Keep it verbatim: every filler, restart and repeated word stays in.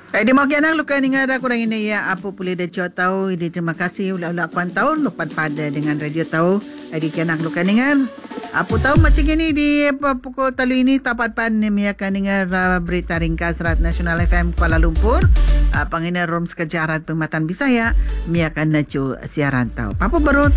Eh, di makian ang luka ni ngada kurang ini ya apa boleh dah jauh tahu. Jadi terima kasih ulah-ulah kuan tahun lupa pada dengan radio tahu. Jadi kian ang luka ningan. Apa tahu macam ini di apa, pukul talu ini tapat pan ni miakan dengar uh, berita ringkas Rat Nasional F M Kuala Lumpur. Uh, Pangina Rom Sekejarat Perkhidmatan Bisaya miakan naju siaran tahu. Papu baru